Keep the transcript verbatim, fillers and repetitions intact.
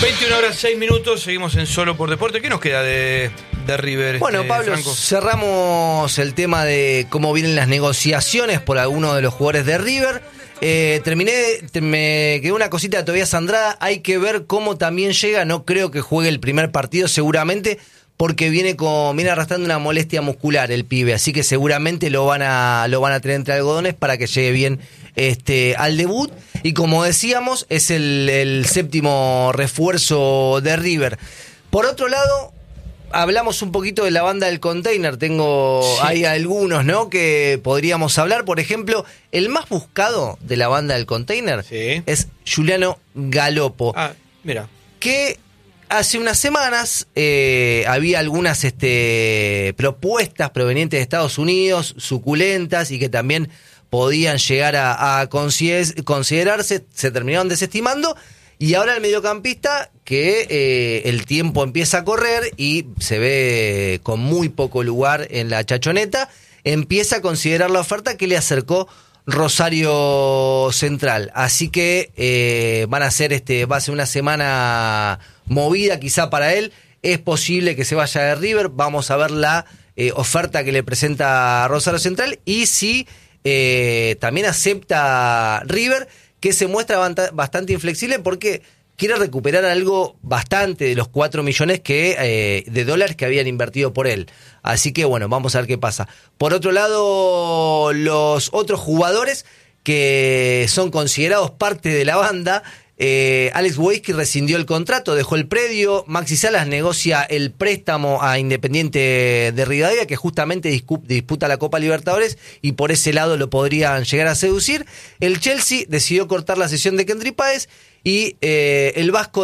veintiuna horas seis minutos, seguimos en Solo por Deporte. ¿Qué nos queda de, de River? Bueno, este, Pablo, Franco? cerramos el tema de cómo vienen las negociaciones por algunos de los jugadores de River. Eh, terminé, te- me quedó una cosita de Tobias Andrada. Hay que ver cómo también llega. No creo que juegue el primer partido, seguramente, porque viene con viene arrastrando una molestia muscular el pibe. Así que seguramente lo van a lo van a tener entre algodones para que llegue bien este al debut. Y como decíamos, es el, el séptimo refuerzo de River. Por otro lado, hablamos un poquito de la banda del Container. Tengo, Sí. hay algunos, ¿no?, que podríamos hablar. Por ejemplo, el más buscado de la banda del Container Sí. es Giuliano Galopo, Ah, mira. que hace unas semanas eh, había algunas este, propuestas provenientes de Estados Unidos, suculentas, y que también podían llegar a, a consider- considerarse, se terminaron desestimando. Y ahora el mediocampista, que eh, el tiempo empieza a correr y se ve con muy poco lugar en la Chachoneta, empieza a considerar la oferta que le acercó Rosario Central. Así que eh, van a ser este, va a ser una semana movida quizá para él. Es posible que se vaya de River. Vamos a ver la eh, oferta que le presenta Rosario Central y si eh, también acepta River, que se muestra banta- bastante inflexible porque quiere recuperar algo bastante de los cuatro millones que, eh, de dólares que habían invertido por él. Así que bueno, vamos a ver qué pasa. Por otro lado, los otros jugadores que son considerados parte de la banda, eh, Alex Wojcicki rescindió el contrato, dejó el predio. Maxi Salas negocia el préstamo a Independiente de Rivadavia, que justamente discu- disputa la Copa Libertadores, y por ese lado lo podrían llegar a seducir. El Chelsea decidió cortar la sesión de Kendry Páez y eh, el Vasco